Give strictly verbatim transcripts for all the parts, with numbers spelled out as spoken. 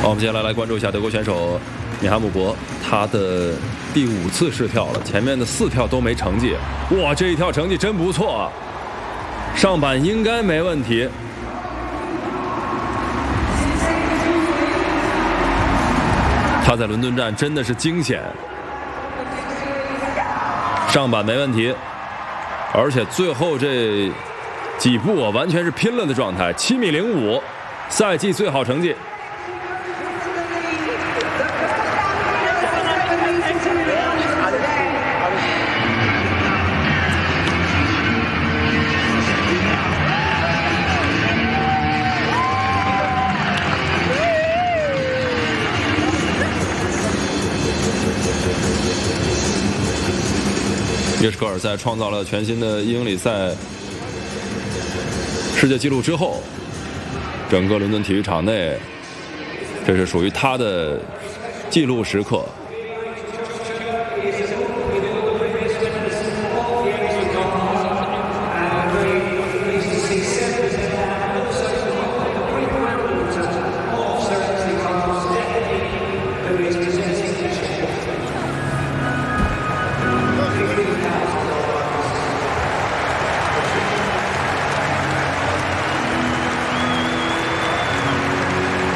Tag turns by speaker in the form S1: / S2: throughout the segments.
S1: 好，我们接下来来关注一下德国选手米哈姆博，他的第五次试跳了，前面的四跳都没成绩。哇，这一跳成绩真不错啊，上板应该没问题。他在伦敦站真的是惊险，上板没问题，而且最后这几步啊，完全是拼了的状态，七米零五，赛季最好成绩。约什科尔在创造了全新的英里赛世界纪录之后，整个伦敦体育场内，这是属于他的纪录时刻。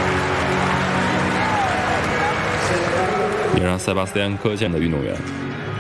S1: 也让塞巴斯蒂安·科线的运动员